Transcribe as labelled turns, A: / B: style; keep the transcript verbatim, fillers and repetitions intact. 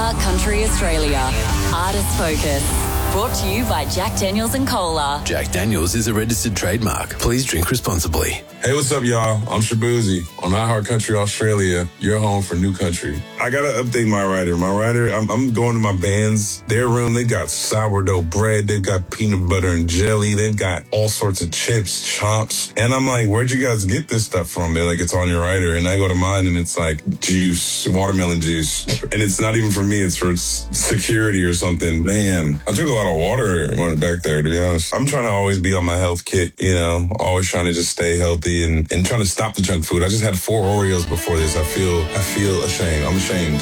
A: iHeart Country Australia. Artist Focus. Brought to you by Jack Daniels and Cola.
B: Jack Daniels is a registered trademark. Please drink responsibly.
C: Hey, what's up, y'all? I'm Shabuzi on iHeart Country Australia, your home for new country. I got to update my rider. My rider, I'm, I'm going to my band's, their room. They got sourdough bread. They've got peanut butter and jelly. They've got all sorts of chips, chops. And I'm like, where'd you guys get this stuff from? They're like, it's on your rider. And I go to mine and it's like juice, watermelon juice. And it's not even for me. It's for security or something. Man, I took a lot of water when I went back there, to be honest. I'm trying to always be on my health kit, you know, always trying to just stay healthy and, and trying to stop the junk food. I just had four Oreos before this. I feel, I feel ashamed. I'm ashamed.